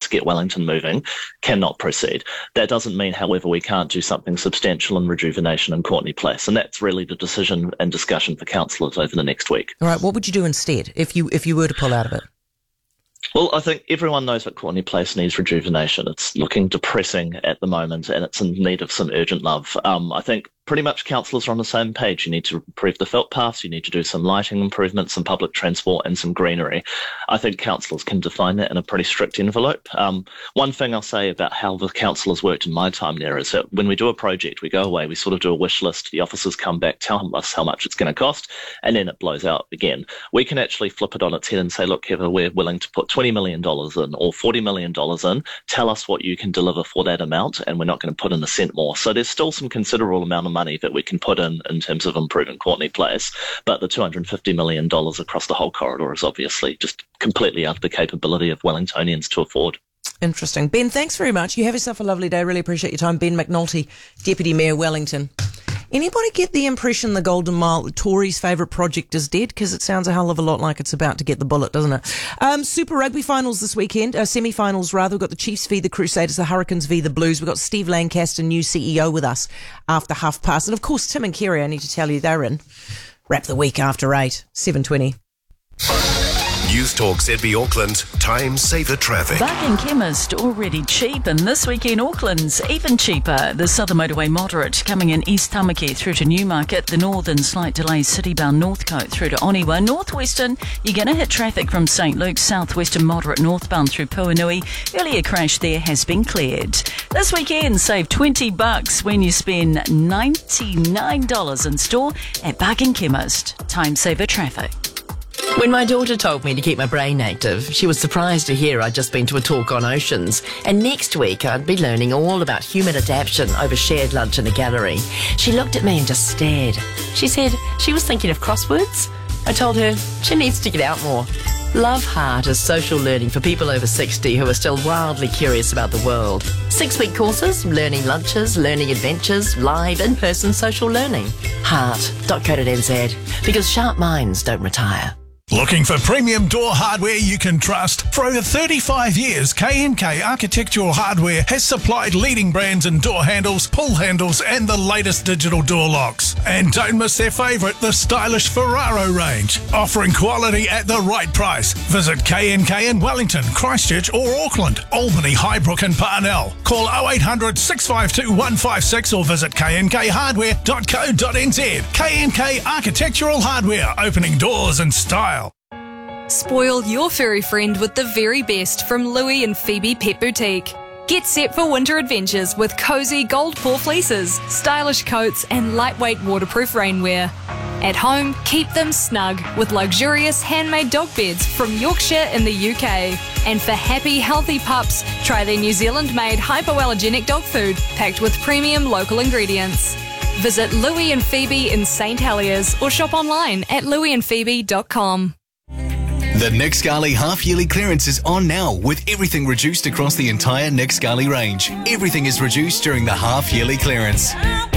to get Wellington moving cannot proceed. That doesn't mean, however, we can't do something substantial in rejuvenation in Courtenay Place, and that's really the decision and discussion for councillors over the next week. All right, what would you do instead if you were to pull out of it? Well, I think everyone knows that Courtenay Place needs rejuvenation. It's looking depressing at the moment, and it's in need of some urgent love. I think pretty much councillors are on the same page. You need to improve the felt paths, you need to do some lighting improvements, some public transport and some greenery. I think councillors can define that in a pretty strict envelope. One thing I'll say about how the councillors worked in my time there is that when we do a project, we go away, we sort of do a wish list, the officers come back, tell us how much it's going to cost, and then it blows out again. We can actually flip it on its head and say, look, Heather, we're willing to put $20 million in or $40 million in. Tell us what you can deliver for that amount, and we're not going to put in a cent more. So there's still some considerable amount of money that we can put in terms of improving Courtenay Place, but the $250 million across the whole corridor is obviously just completely out of the capability of Wellingtonians to afford. Interesting. Ben, thanks very much. You have yourself a lovely day. Really appreciate your time. Ben McNulty, Deputy Mayor, Wellington. Anybody get the impression the Golden Mile, Tory's favourite project, is dead? Because it sounds a hell of a lot like it's about to get the bullet, doesn't it? Super Rugby finals this weekend, semi-finals rather. We've got the Chiefs v the Crusaders, the Hurricanes v the Blues. We've got Steve Lancaster, new CEO, with us after 1:30. And of course, Tim and Kerry, I need to tell you, they're in. Wrap the week after 8, 7:20. News Talk ZB Auckland, time saver traffic. Bargain Chemist already cheap, and this week in Auckland's even cheaper. The Southern Motorway moderate coming in East Tamaki through to Newmarket. The northern slight delays city-bound Northcote through to Oniwa. Northwestern, you're going to hit traffic from St Luke's. Southwestern moderate northbound through Puanui. Earlier crash there has been cleared. This weekend, save $20 when you spend $99 in store at Bargain Chemist. Time saver traffic. When my daughter told me to keep my brain active, she was surprised to hear I'd just been to a talk on oceans, and next week I'd be learning all about human adaptation over shared lunch in a gallery. She looked at me and just stared. She said she was thinking of crosswords. I told her she needs to get out more. Love Heart is social learning for people over 60 who are still wildly curious about the world. 6-week courses, learning lunches, learning adventures, live in-person social learning. Heart.co.nz, because sharp minds don't retire. Looking for premium door hardware you can trust? For over 35 years, K&K Architectural Hardware has supplied leading brands in door handles, pull handles and the latest digital door locks. And don't miss their favourite, the stylish Ferraro range. Offering quality at the right price. Visit K&K in Wellington, Christchurch or Auckland, Albany, Highbrook and Parnell. Call 0800 652 156 or visit knkhardware.co.nz. K&K Architectural Hardware, opening doors in style. Spoil your furry friend with the very best from Louie and Phoebe Pet Boutique. Get set for winter adventures with cosy gold paw fleeces, stylish coats and lightweight waterproof rainwear. At home, keep them snug with luxurious handmade dog beds from Yorkshire in the UK. And for happy, healthy pups, try their New Zealand-made hypoallergenic dog food packed with premium local ingredients. Visit Louie and Phoebe in St Heliers or shop online at louieandphoebe.com. The Nick Scali half-yearly clearance is on now, with everything reduced across the entire Nick Scali range. Everything is reduced during the half-yearly clearance.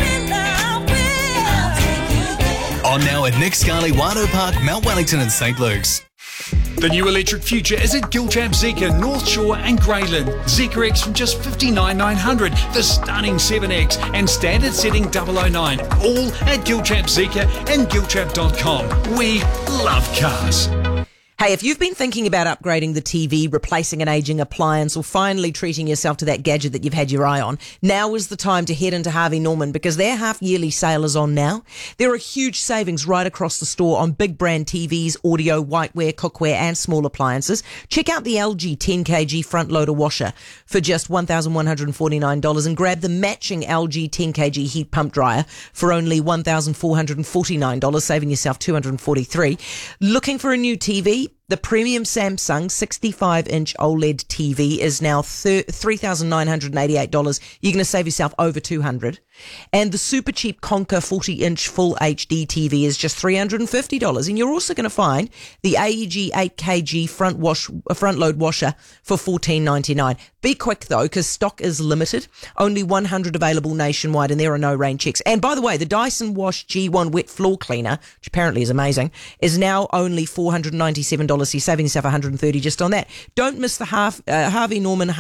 On now at Nick Scali, Wado Park, Mount Wellington and St Luke's. The new electric future is at Giltrap Zeekr, North Shore and Greyland. Zeekr X from just $59,900, the stunning 7X and standard setting 009. All at Giltrap Zeekr and giltrap.com. We love cars. Hey, if you've been thinking about upgrading the TV, replacing an aging appliance, or finally treating yourself to that gadget that you've had your eye on, now is the time to head into Harvey Norman, because their half-yearly sale is on now. There are huge savings right across the store on big brand TVs, audio, whiteware, cookware and small appliances. Check out the LG 10kg front loader washer for just $1,149 and grab the matching LG 10kg heat pump dryer for only $1,449, saving yourself $243. Looking for a new TV? The premium Samsung 65-inch OLED TV is now $3,988. You're going to save yourself over $200. And the super cheap Conker 40-inch full HD TV is just $350. And you're also going to find the AEG 8kg front load washer for $14.99. Be quick though, because stock is limited. Only 100 available nationwide, and there are no rain checks. And by the way, the Dyson Wash G1 wet floor cleaner, which apparently is amazing, is now only $497. So you're saving yourself $130 just on that. Don't miss the Harvey Norman